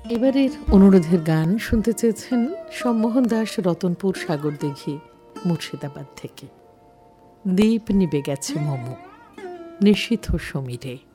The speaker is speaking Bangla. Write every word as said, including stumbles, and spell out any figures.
এবারের অনুরোধের গান শুনতে চেয়েছেন সম্মোহন দাস, রতনপুর সাগরদিঘি, মুর্শিদাবাদ থেকে। দ্বীপ নিবে গেছে মম নিশীথ সমীরে।